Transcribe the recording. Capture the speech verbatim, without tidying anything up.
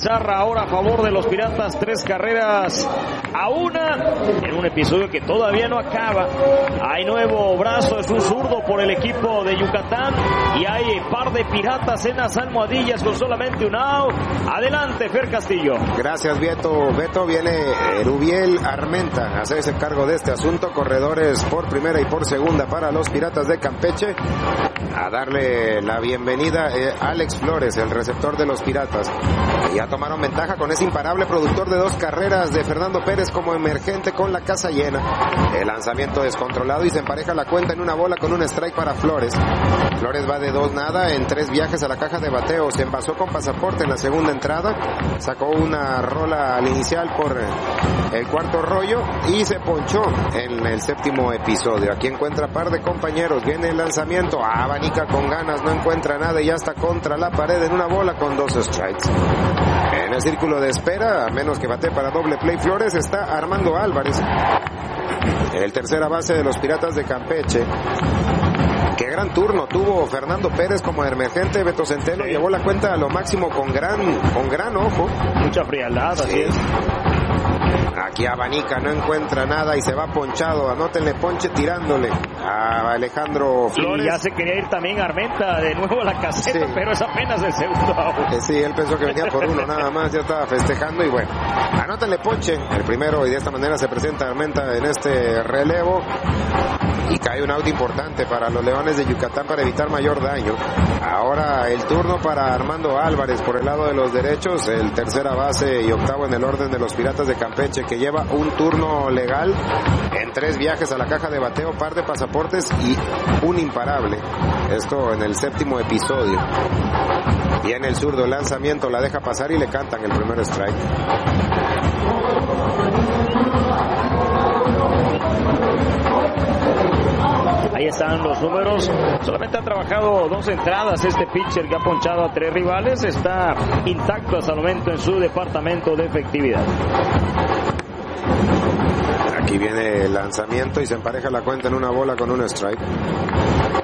pizarra ahora a favor de los Piratas, tres carreras a una en un episodio que todavía no acaba. Hay nuevo brazo, es un zurdo por el equipo de Yucatán y hay par de Piratas en las almohadillas con solamente un out. Adelante, Fer Castillo. Gracias, Beto. Beto, viene Rubiel Armenta a hacerse cargo de este asunto. Corredores por primera y por segunda para los Piratas de Campeche. A darle la bienvenida eh, Alex Flores, el receptor de los Piratas. Ya tomaron ventaja con ese imparable productor de dos carreras de Fernando Pérez como emergente con la casa llena. El lanzamiento descontrolado y se empareja la cuenta en una bola con un strike para Flores. Flores va de dos nada en tres viajes a la caja de bateo. Se envasó con pasaporte en la segunda entrada. Sacó una rola al inicial por el cuarto rollo y se ponchó en el séptimo episodio. Aquí encuentra par de compañeros. Viene el lanzamiento. Abanica con ganas. No encuentra nada y ya está contra la pared en una bola con dos strikes. En el círculo de espera, a menos que bate para doble play Flores, está Armando Álvarez, el tercera base de los Piratas de Campeche. Qué gran turno tuvo Fernando Pérez como emergente. Beto Centeno sí. Llevó la cuenta a lo máximo con gran, con gran ojo. Mucha frialdad, sí. Así es. Aquí abanica, no encuentra nada y se va ponchado. Anótenle ponche tirándole a Alejandro Flores. Y ya se quería ir también Armenta de nuevo a la caseta, sí. Pero es apenas el segundo out. Eh, sí, él pensó que venía por uno nada más, ya estaba festejando y bueno. Anótenle ponche, el primero, y de esta manera se presenta Armenta en este relevo. Y cae un out importante para los Leones de Yucatán para evitar mayor daño. Ahora el turno para Armando Álvarez por el lado de los derechos, el tercera base y octavo en el orden de los Piratas de Campeche, que lleva un turno legal en tres viajes a la caja de bateo, par de pasaportes y un imparable. Esto en el séptimo episodio. Viene el zurdo, el lanzamiento, la deja pasar y le cantan el primer strike. Ahí están los números. Solamente ha trabajado dos entradas este pitcher que ha ponchado a tres rivales. Está intacto hasta el momento en su departamento de efectividad. Aquí viene el lanzamiento y se empareja la cuenta en una bola con un strike.